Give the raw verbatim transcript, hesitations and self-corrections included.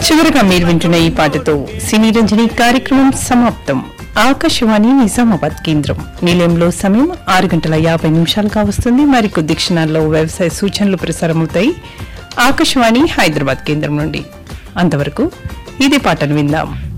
చివరగా మీరు వింటున్న ఈ పాటతో సినీ రంజని కార్యక్రమం సమాప్తం. ఆకాశవాణి నిజామాబాద్ కేంద్రం నిలయంలో సమయం ఆరు గంటల యాభై నిమిషాలుగా వస్తుంది. మరికొద్ది క్షణాల్లో వ్యవసాయ సూచనలు ప్రసారమవుతాయి ఆకాశవాణి హైదరాబాద్ కేంద్రం నుండి. అంతవరకు ఇదే పాటను విందాం.